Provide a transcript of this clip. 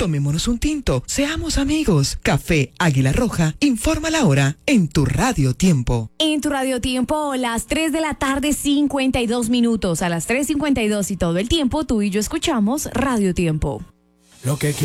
Tomémonos un tinto, seamos amigos. Café Águila Roja, informa la hora en tu Radio Tiempo. En tu Radio Tiempo, las 3 de la tarde, 52 minutos. A las 3:52 y todo el tiempo, tú y yo escuchamos Radio Tiempo. Lo que